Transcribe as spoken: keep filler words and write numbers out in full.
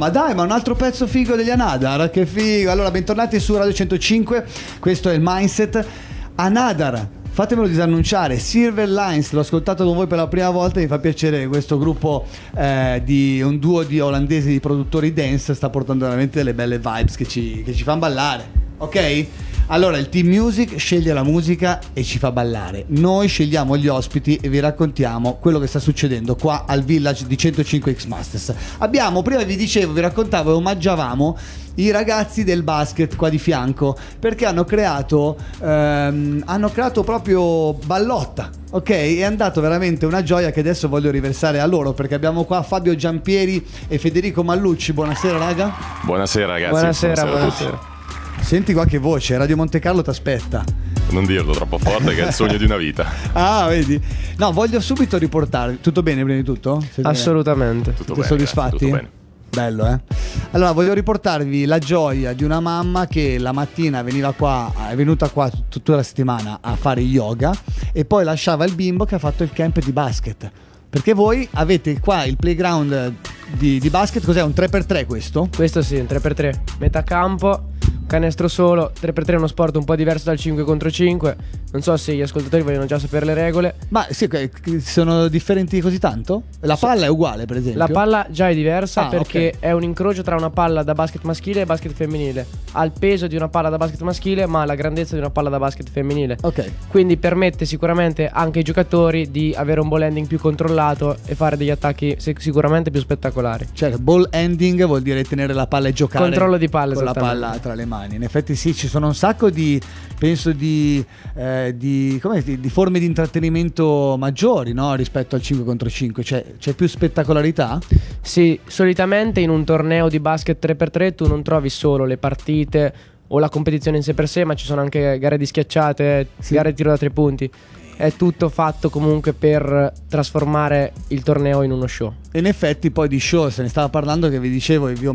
ma dai, ma un altro pezzo figo degli Anadar, che figo. Allora, bentornati su Radio centocinque, questo è il Mindset. Anadar, fatemelo disannunciare, Silver Lines, l'ho ascoltato con voi per la prima volta, mi fa piacere. Questo gruppo eh, di un duo di olandesi di produttori dance sta portando veramente delle belle vibes che ci, che ci fanno ballare, ok? Allora, il team music sceglie la musica e ci fa ballare. Noi scegliamo gli ospiti e vi raccontiamo quello che sta succedendo qua al Village di centocinque X Masters. Abbiamo, prima vi dicevo, vi raccontavo e omaggiavamo i ragazzi del basket qua di fianco, perché hanno creato ehm, hanno creato proprio ballotta, ok? È andato veramente una gioia che adesso voglio riversare a loro, perché abbiamo qua Fabio Giampieri e Federico Mallucci. Buonasera raga. Buonasera ragazzi. Buonasera, buonasera, buonasera. Senti qua che voce, Radio Monte Carlo ti aspetta. Non dirlo troppo forte che è il sogno di una vita. Ah, vedi? No, voglio subito riportarvi. Tutto bene prima di tutto? Siete Assolutamente. Tutto Siete bene, soddisfatti? grazie, tutto bene. Bello, eh? Allora, voglio riportarvi la gioia di una mamma che la mattina veniva qua, è venuta qua tutta la settimana a fare yoga e poi lasciava il bimbo che ha fatto il camp di basket. Perché voi avete qua il playground di, di basket, cos'è? Un tre per tre questo? Questo sì, un tre per tre, metà campo, canestro solo. Tre per tre è uno sport un po' diverso dal cinque contro cinque. Non so se gli ascoltatori vogliono già sapere le regole. Ma sì, sono differenti così tanto? La palla è uguale, per esempio? La palla già è diversa, ah, perché okay. è un incrocio tra una palla da basket maschile e basket femminile. Ha il peso di una palla da basket maschile, ma ha la grandezza di una palla da basket femminile. Ok. Quindi permette sicuramente anche ai giocatori di avere un ball handling più controllato e fare degli attacchi sicuramente più spettacolari. Cioè, ball handling vuol dire tenere la palla e giocare controllo di palla, con la palla tra le mani. In effetti sì, ci sono un sacco di, penso di, eh, di, come, di, di forme di intrattenimento maggiori, no? Rispetto al cinque contro cinque. Cioè, c'è più spettacolarità? Sì, solitamente in un torneo di basket tre per tre tu non trovi solo le partite o la competizione in sé per sé, ma ci sono anche gare di schiacciate, sì. gare di tiro da tre punti. È tutto fatto comunque per trasformare il torneo in uno show. In effetti poi di show se ne stava parlando, che vi dicevo e vi,